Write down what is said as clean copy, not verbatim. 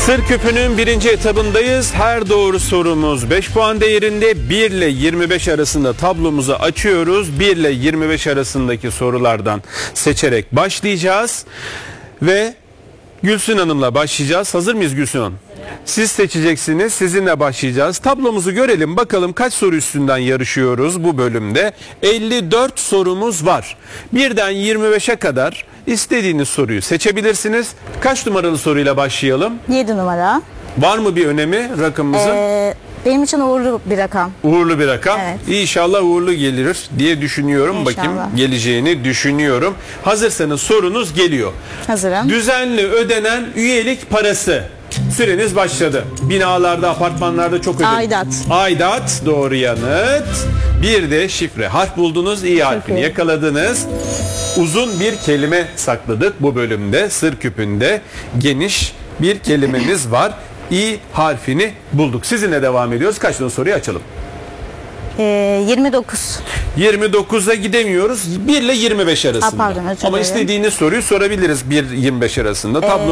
Sır küpünün birinci etabındayız. Her doğru sorumuz 5 puan değerinde. 1 ile 25 arasında tablomuzu açıyoruz. 1 ile 25 arasındaki sorulardan seçerek başlayacağız. Ve Gülsün Hanım'la başlayacağız. Hazır mıyız Gülsün Hanım? Siz seçeceksiniz. Sizinle başlayacağız. Tablomuzu görelim. Bakalım kaç soru üstünden yarışıyoruz bu bölümde. 54 sorumuz var. 1'den 25'e kadar istediğiniz soruyu seçebilirsiniz. Kaç numaralı soruyla başlayalım? 7 numara. Var mı bir önemi rakamımızın? Benim için uğurlu bir rakam. Uğurlu bir rakam. Evet. İnşallah uğurlu gelir diye düşünüyorum. İnşallah. Bakayım geleceğini düşünüyorum. Hazırsanız sorunuz geliyor. Hazırım. Düzenli ödenen üyelik parası. Süreniz başladı. Binalarda, apartmanlarda çok ödeniyor. Aidat. Aidat doğru yanıt. Bir de şifre. Harf buldunuz, iyi harfini iyi. yakaladınız. Uzun bir kelime sakladık bu bölümde. Sır küpünde geniş bir kelimemiz var. İ harfini bulduk. Sizinle devam ediyoruz. Kaç soruyu açalım? 29. 29'a gidemiyoruz. 1 ile 25 arasında. Pardon, özür Ama dilerim. istediğiniz soruyu sorabiliriz 1-25 arasında. Tablo